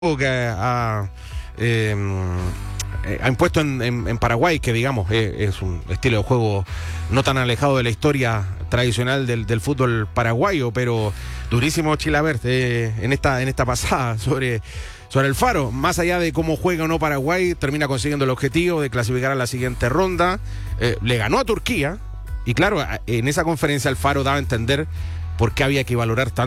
que ha impuesto en Paraguay, que digamos es un estilo de juego no tan alejado de la historia tradicional del fútbol paraguayo, pero durísimo Chilavert en esta pasada sobre el Faro. Más allá de cómo juega o no Paraguay, termina consiguiendo el objetivo de clasificar a la siguiente ronda. Le ganó a Turquía y claro, en esa conferencia el Faro daba a entender por qué había que valorar tanto